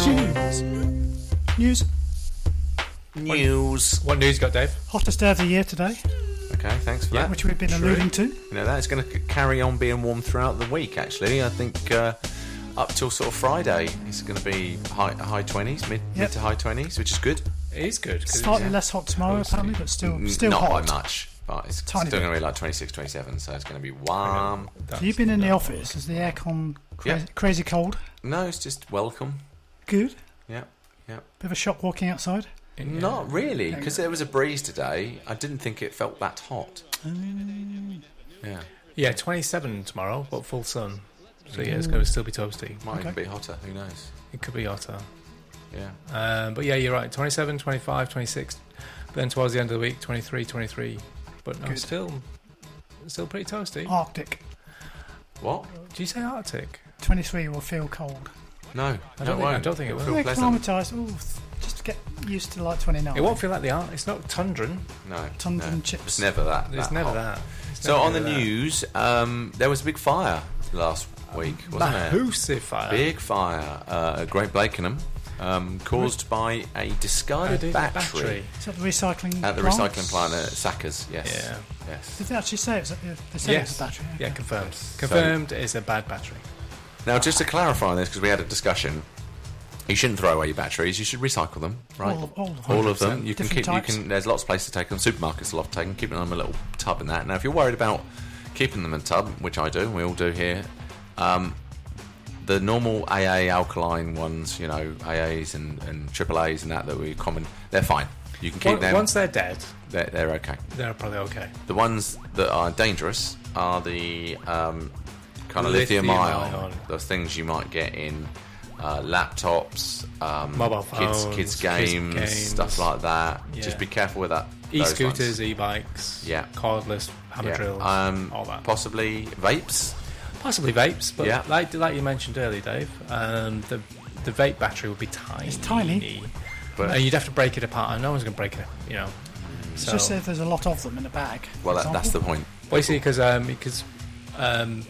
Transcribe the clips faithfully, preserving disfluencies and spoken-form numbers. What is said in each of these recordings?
Tunes. News. News. What news you got, Dave? Hottest day of the year today, Okay, thanks for Yeah, that. which we've been True. alluding to. You know, that's going to carry on being warm throughout the week, actually. I think uh, up till sort of Friday, it's going to be high high twenties, mid, Yep. mid to high twenties, which is good. It is good. 'cause Slightly it's- less hot tomorrow, Mostly. apparently, but still, N- still Not hot. by much, but it's Tiny still bit. going to be like twenty-six, twenty-seven, so it's going to be warm. Have you been in the office? Is the aircon crazy, Yeah. crazy cold? No, it's just welcome. Good. Yeah, yeah. Bit of a shock walking outside. Yeah. Not really, because there was a breeze today. I didn't think it felt that hot. Yeah, Yeah, twenty-seven tomorrow, but full sun. So yeah, it's going to still be toasty. might even Okay. be hotter. Who knows? It could be hotter. Yeah. Um, but yeah, you're right. twenty-seven, twenty-five, twenty-six. But then towards the end of the week, twenty-three, twenty-three. But no, Good. still, still pretty toasty. Arctic. What? Did you say Arctic? twenty-three will feel cold. No, I no, don't think- I won't. don't think it It'll will. feel pleasant. Acclimatised. Ooh, just to get used to like twenty-nine. It won't feel like the Arctic. It's not tundran. No, Tundra no. and chips. It's never that. It's that never hot. that. It's So never on the that. news, um, there was a big fire last week, wasn't there? Mahoosive fire. Big fire uh, at Great Blakenham, um, caused by a Oh, discarded dude, battery, Is that the recycling at the plant? recycling plant at Sackers. Yes. Yeah. Yes. Did they actually say it was a, they said it was Yes. a battery? Yeah, confirmed. Confirmed it's a bad battery. Now, just to clarify on this, because we had a discussion, you shouldn't throw away your batteries. You should recycle them, right? All of- all of them. All of them. You can Different keep. You types. can. There's lots of places to take them. Supermarkets will often take them. Keep them in a little tub and that. Now, if you're worried about keeping them in a tub, which I do, and we all do here, um, the normal A A alkaline ones, you know, A As and, and triple A's and that that we common, they're fine. You can keep Once- them. Once they're dead, They're, they're okay. they're probably okay. The ones that are dangerous are the um, kind of lithium, Lithium ion, ion. those things you might get in uh, laptops, um, Mobile kids, phones, kids kids games, games. stuff like that. Yeah. Just be careful with that. those E-scooters, ones. e-bikes, Yeah. cordless hammer Yeah. drills, Um, all that. Possibly vapes. Possibly vapes, but Yeah. like like you mentioned earlier, Dave, um, the the vape battery would be tiny. It's tiny. But and you'd have to break it apart, and no one's going to break it, you know. It's So just if there's a lot of them in a bag. well, for that, that's the example. point. basically because um, because um,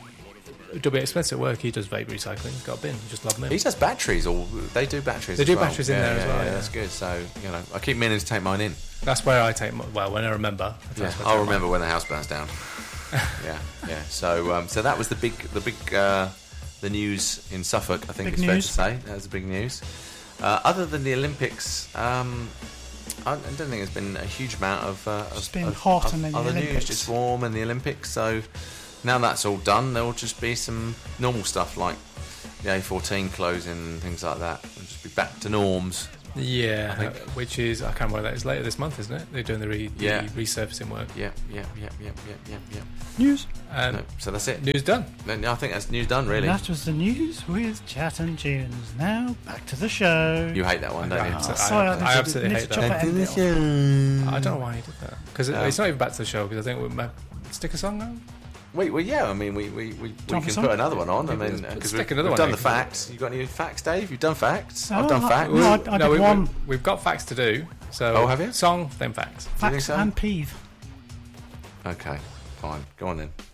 W. Spencer at work, he does vape recycling. He's got a bin. You just lob them in. He does batteries, or they do batteries. They as do well. batteries in Yeah, there yeah, as well, Yeah, yeah. that's good. So you know, I keep meaning to take mine in. That's where I take. My, well, when I remember. that's Yeah, where I take I'll mine. remember when the house burns down. yeah, yeah. So, um, so that was the big, the big, uh, the news in Suffolk. I think Big it's fair to news. say that was the big news. Uh, other than the Olympics, um, I, I don't think there's been a huge amount of. Uh, It's of, been of, hot of and then the other news, Olympics. just warm and the Olympics. So now that's all done, there will just be some normal stuff like the A fourteen closing and things like that. It'll just be back to norms. Yeah, I think. uh, which is I can't remember that is later this month, isn't it? They're doing the, re, the Yeah. resurfacing work. Yeah, yeah, yeah, yeah, yeah, yeah, yeah. News. Um, No, so that's it. News done. Then I think that's news done. Really. That was the news with Chat and Tunes. Now back to the show. You hate that one, don't you? I- Oh, sorry, I- need I to- absolutely need hate to that. chop it end off. I don't know why he did that because Um, it's not even back to the show because I think we might stick a song on. Wait, well, yeah. I mean, we we, we, we Jump can a song? put another one on. I Yeah, mean, let's- because let's we've, stick another we've one done in. the facts. You got any facts, Dave? You've done facts. Oh, I've done I- facts. no, I- I did we, one. We, we've got facts to do. So Oh, have you? Song, then facts. You think Facts so? and peeve. Okay, fine. Go on then.